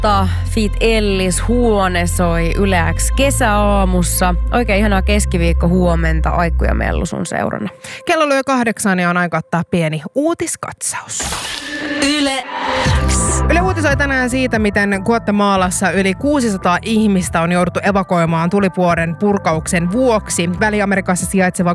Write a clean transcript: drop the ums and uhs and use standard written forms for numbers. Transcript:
Kulta, Fit Ellis, Huone soi Yle X kesäaamussa. Oikein ihanaa keskiviikko huomenta, Aikku ja Mellu sun seurana. Kello lyö 8 ja on aika ottaa pieni uutiskatsaus. Yle X. Yle uutisoi tänään siitä, miten Guatemalassa yli 600 ihmistä on jouduttu evakuoimaan tulivuoren purkauksen vuoksi. Väli-Amerikassa sijaitseva